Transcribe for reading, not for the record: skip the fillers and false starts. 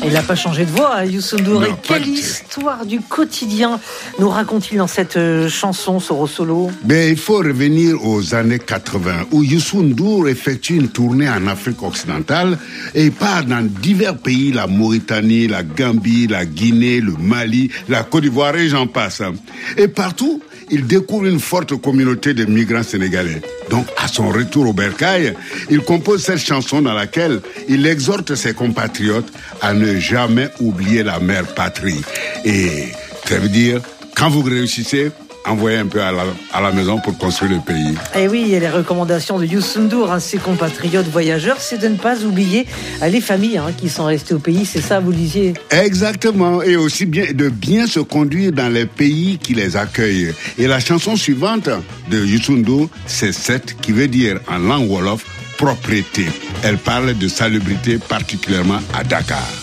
Il n'a pas changé de voix, Youssou N'Dour. Et quelle du histoire du quotidien nous raconte-t-il dans cette chanson, Soro Solo? Mais il faut revenir aux années 80, où Youssou N'Dour effectue une tournée en Afrique occidentale et part dans divers pays, la Mauritanie, la Gambie, la Guinée, le Mali, la Côte d'Ivoire et j'en passe. Et partout, il découvre une forte communauté de migrants sénégalais. Donc, à son retour au bercail, il compose cette chanson dans laquelle il exhorte ses compatriotes à ne jamais oublier la mère patrie. Et ça veut dire, quand vous réussissez, envoyez un peu à la maison pour construire le pays. Et oui, et les recommandations de Youssou N'Dour à ses compatriotes voyageurs, c'est de ne pas oublier les familles qui sont restées au pays, c'est ça, vous disiez? Exactement, et aussi de bien se conduire dans les pays qui les accueillent. Et la chanson suivante de Youssou N'Dour, c'est cette qui veut dire en langue wolof, propreté. Elle parle de salubrité particulièrement à Dakar.